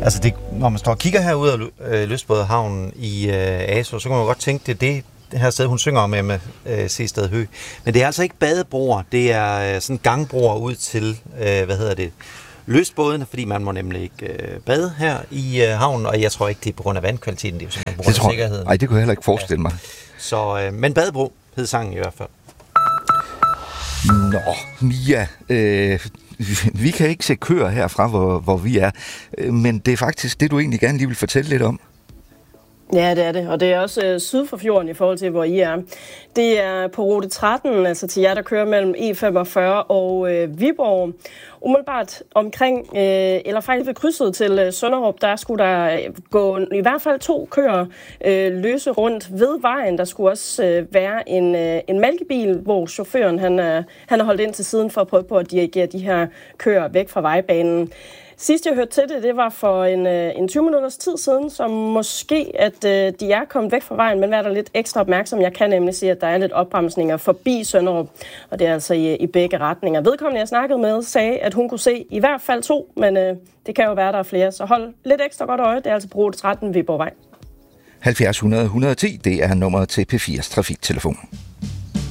Altså, når man står og kigger herude af Lystbådehavnen i Aso, så kan man godt tænke, det her sted, hun synger om med Seested Hø. Men det er altså ikke badebroer, det er sådan gangbroer ud til, lystbådene, fordi man må nemlig ikke bade her i havnen, og jeg tror ikke, det er på grund af vandkvaliteten, det er simpelthen på grund af sikkerheden. Nej, det kunne jeg heller ikke forestille mig. Så, men badebro hed sangen i hvert fald. Nå, Mia, vi kan ikke se køer herfra, hvor vi er, men det er faktisk det, du egentlig gerne lige vil fortælle lidt om. Ja, det er det, og det er også syd for fjorden i forhold til, hvor I er. Det er på rute 13, altså til jer, der kører mellem E45 og Viborg. Umiddelbart omkring, eller faktisk ved krydset til Sønderup, der skulle der gå i hvert fald 2 køer løse rundt ved vejen. Der skulle også være en mælkebil, hvor chaufføren han er holdt ind til siden for at prøve på at dirigere de her køer væk fra vejbanen. Sidst jeg hørte til det var for en 20 minutters tid siden, som måske, at de er kommet væk fra vejen, men vær der lidt ekstra opmærksom. Jeg kan nemlig sige, at der er lidt opbremsninger forbi Sønderup, og det er altså i begge retninger. Vedkommende, jeg snakkede med, sagde, at hun kunne se i hvert fald 2, men det kan jo være, der er flere, så hold lidt ekstra godt øje. Det er altså på rute 13 Viborgvej. 70 100 110, det er nummeret til P4's trafiktelefon.